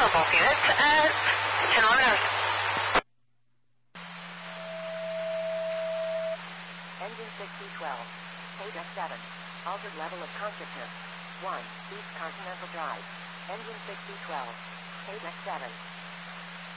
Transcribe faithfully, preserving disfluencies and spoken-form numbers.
both units at ten eleven hours. Engine sixty twelve. K D E C seven. Altered level of consciousness. one. East Continental Drive. Engine sixty twelve. K D E C seven.